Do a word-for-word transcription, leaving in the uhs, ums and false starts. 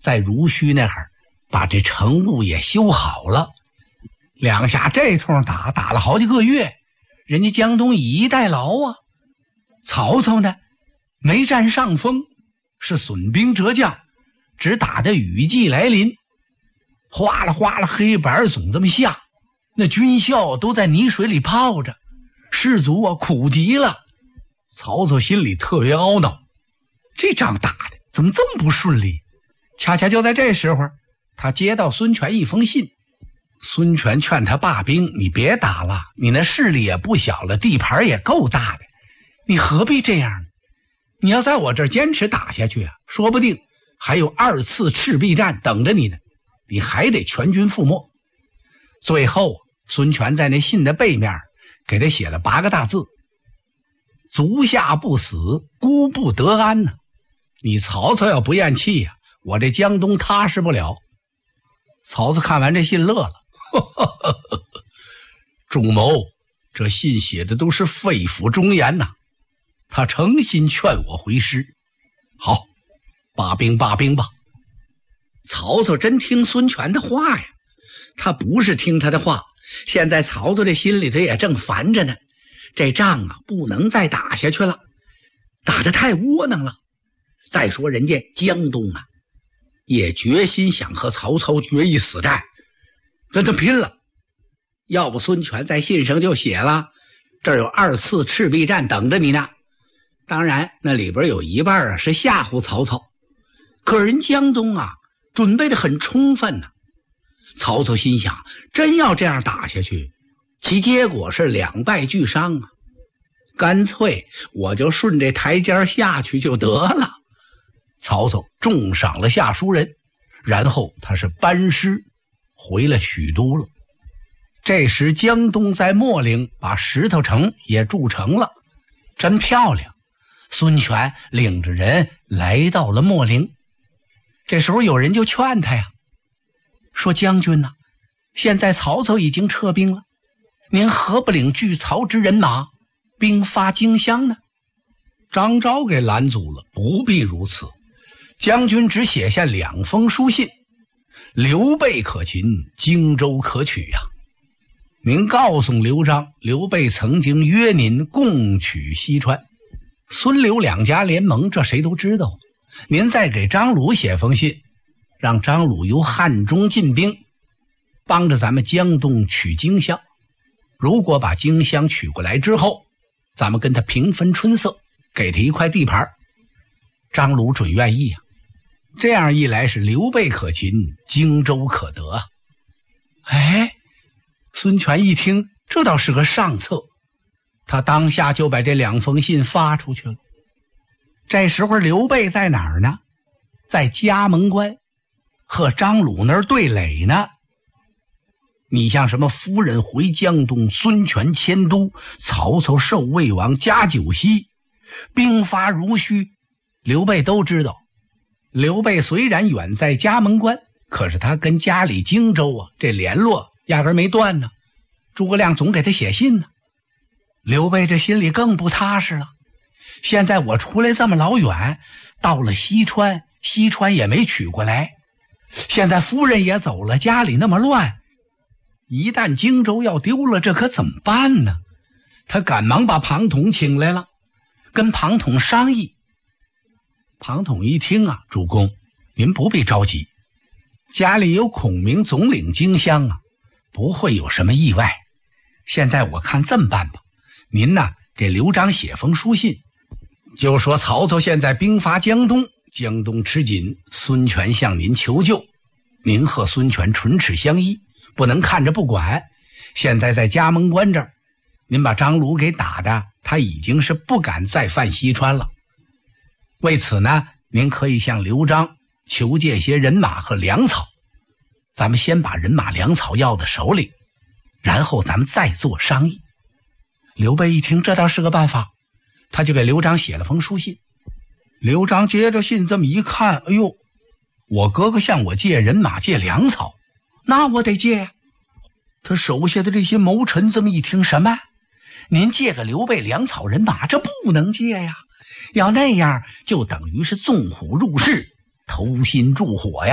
在濡须那会儿把这城务也修好了。两下这通打打了好几个月，人家江东以逸待劳啊。曹操呢没占上风，是损兵折将，只打得雨季来临，哗啦哗啦黑板总这么下，那军校都在泥水里泡着，士卒啊苦极了。曹操心里特别懊恼，这仗打的怎么这么不顺利？恰恰就在这时候，他接到孙权一封信。孙权劝他罢兵，你别打了，你那势力也不小了，地盘也够大的，你何必这样呢？你要在我这儿坚持打下去啊，说不定还有二次赤壁战等着你呢，你还得全军覆没。最后孙权在那信的背面给他写了八个大字：足下不死，孤不得安呢、啊。你曹操要不咽气呀、啊，我这江东踏实不了。曹操看完这信乐了，呵呵呵呵，仲谋，这信写的都是肺腑忠言呐、啊，他诚心劝我回师。好，罢兵罢兵吧。曹操真听孙权的话呀，他不是听他的话，现在曹操这心里头也正烦着呢，这仗啊不能再打下去了，打得太窝囊了。再说人家江东啊也决心想和曹操决一死战，跟他拼了。要不孙权在信上就写了，这儿有二次赤壁战等着你呢。当然那里边有一半啊是吓唬曹操，可人江东啊准备得很充分呢、啊。曹操心想，真要这样打下去，其结果是两败俱伤啊，干脆我就顺这台阶下去就得了。曹操重赏了下书人，然后他是班师回了许都了。这时江东在秣陵把石头城也筑成了，真漂亮。孙权领着人来到了秣陵，这时候有人就劝他呀，说将军呐、啊，现在曹操已经撤兵了，您何不领拒曹之人马兵发荆襄呢？张昭给拦阻了，不必如此，将军只写下两封书信，刘备可擒，荆州可取呀、啊。您告诉刘璋，刘备曾经约您共取西川，孙刘两家联盟，这谁都知道。您再给张鲁写封信，让张鲁由汉中进兵，帮着咱们江东取荆襄。如果把荆襄取过来之后，咱们跟他平分春色，给他一块地盘。张鲁准愿意啊。这样一来是刘备可擒，荆州可得啊。哎，孙权一听，这倒是个上策，他当下就把这两封信发出去了。这时候刘备在哪儿呢？在嘉门关和张鲁那儿对垒呢。你像什么夫人回江东，孙权迁都，曹操受魏王，加九锡，兵发如须，刘备都知道。刘备虽然远在嘉门关，可是他跟家里荆州啊这联络压根没断呢，诸葛亮总给他写信呢。刘备这心里更不踏实了，现在我出来这么老远，到了西川，西川也没取过来，现在夫人也走了，家里那么乱，一旦荆州要丢了，这可怎么办呢？他赶忙把庞统请来了，跟庞统商议。庞统一听啊，主公您不必着急，家里有孔明总领荆襄啊，不会有什么意外。现在我看这么办吧，您呢给刘璋写封书信，就说曹操现在兵发江东，江东吃紧，孙权向您求救，您和孙权唇齿相依，不能看着不管。现在在嘉门关这儿，您把张鲁给打的，他已经是不敢再犯西川了。为此呢，您可以向刘璋求借些人马和粮草，咱们先把人马粮草要到手里，然后咱们再做商议。刘备一听，这倒是个办法，他就给刘璋写了封书信。刘璋接着信这么一看，哎呦，我哥哥向我借人马借粮草，那我得借呀。他手下的这些谋臣这么一听，什么？您借个刘备粮草人马，这不能借呀，要那样就等于是纵虎入室，投心助火呀。